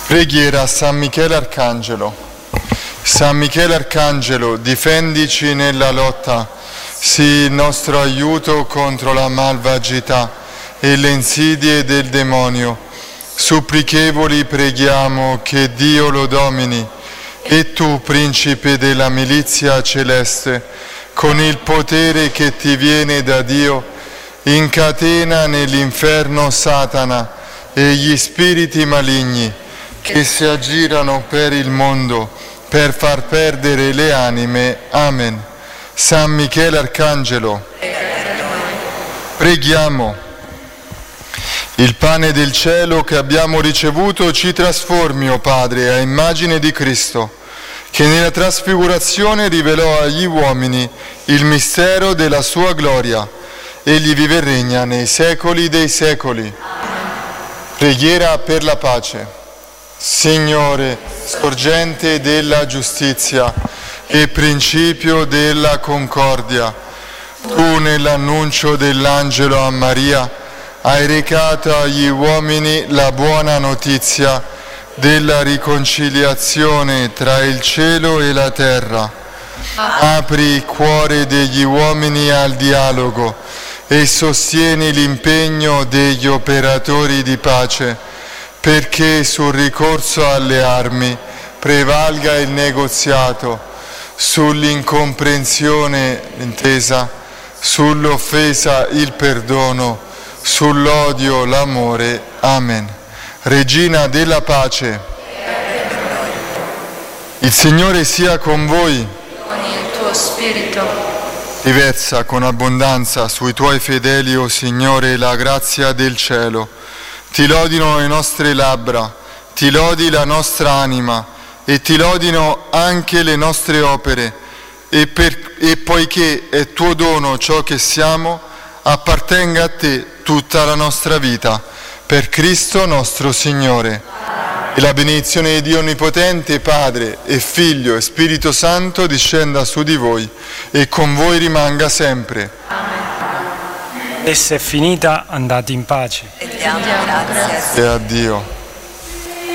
Preghiera a San Michele Arcangelo. San Michele Arcangelo, difendici nella lotta, sii il nostro aiuto contro la malvagità e le insidie del demonio. Supplichevoli preghiamo che Dio lo domini, e tu, principe della milizia celeste, con il potere che ti viene da Dio, incatena nell'inferno Satana e gli spiriti maligni che si aggirano per il mondo per far perdere le anime. Amen. San Michele Arcangelo, preghiamo. Il pane del cielo che abbiamo ricevuto ci trasformi, o Padre, a immagine di Cristo, che nella trasfigurazione rivelò agli uomini il mistero della sua gloria. Egli vive e regna nei secoli dei secoli. Preghiera per la pace. Signore, sorgente della giustizia e principio della concordia, tu nell'annuncio dell'angelo a Maria hai recato agli uomini la buona notizia della riconciliazione tra il cielo e la terra. Apri il cuore degli uomini al dialogo e sostieni l'impegno degli operatori di pace, perché sul ricorso alle armi prevalga il negoziato, sull'incomprensione l'intesa, sull'offesa il perdono, sull'odio l'amore. Amen. Regina della pace, il Signore sia con voi. Con il tuo spirito. Riversa con abbondanza sui tuoi fedeli, o Signore, la grazia del cielo. Ti lodino le nostre labbra, ti lodi la nostra anima e ti lodino anche le nostre opere, e poiché è tuo dono ciò che siamo, appartenga a te tutta la nostra vita, per Cristo nostro Signore. E la benedizione di Dio Onnipotente, Padre e Figlio e Spirito Santo discenda su di voi e con voi rimanga sempre. Essa è finita, andate in pace. E diamo grazie E a Dio.